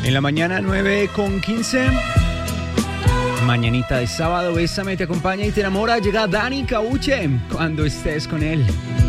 En la mañana 9:15. Mañanita de sábado, Bésame te acompaña y te enamora. Llega Dani Cauche cuando estés con él.